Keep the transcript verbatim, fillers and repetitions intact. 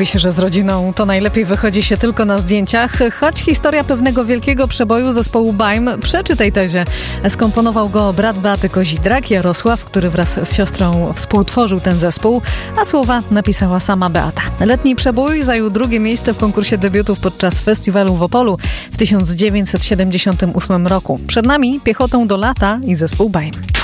Mówi się, że z rodziną to najlepiej wychodzi się tylko na zdjęciach, choć historia pewnego wielkiego przeboju zespołu Baim przeczy tej tezie. Skomponował go brat Beaty Kozidrak, Jarosław, który wraz z siostrą współtworzył ten zespół, a słowa napisała sama Beata. Letni przebój zajął drugie miejsce w konkursie debiutów podczas festiwalu w Opolu w tysiąc dziewięćset siedemdziesiątym ósmym roku. Przed nami Piechotą do lata i zespół Baim.